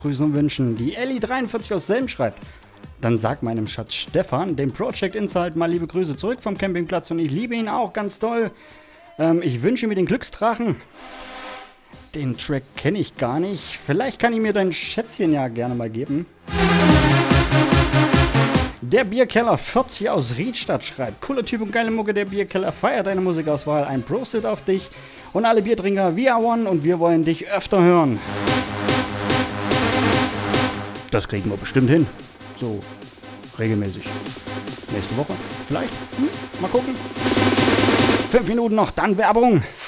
Grüßen und wünschen. Die Ellie43 aus Selm schreibt. Dann sagt meinem Schatz Stefan, dem Project Insight, mal liebe Grüße zurück vom Campingplatz und ich liebe ihn auch ganz doll. Ich wünsche mir den Glücksdrachen. Den Track kenne ich gar nicht. Vielleicht kann ich mir dein Schätzchen ja gerne mal geben. Der Bierkeller 40 aus Riedstadt schreibt. Cooler Typ und geile Mucke, der Bierkeller feiert deine Musikauswahl. Ein Pro-Sit auf dich und alle Biertrinker. We are one und wir wollen dich öfter hören. Das kriegen wir bestimmt hin. So regelmäßig. Nächste Woche vielleicht? Mal gucken. 5 Minuten noch, dann Werbung.